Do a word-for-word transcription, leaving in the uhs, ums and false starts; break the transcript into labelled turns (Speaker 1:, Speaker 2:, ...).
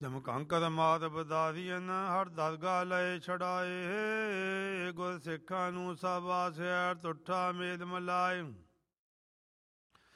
Speaker 1: ਜਮਕੰਕਰ ਮਾਤ ਬਦਾਰੀਅਨ ਹਰ ਦਰਗਾ ਲਏ ਛੜਾਏ ਗੁਰ ਸਿੱਖਾਂ ਨੂੰ ਸਭ ਆਸਿਆ ਤੁਠਾ ਮੇਦ ਮਲਾਏ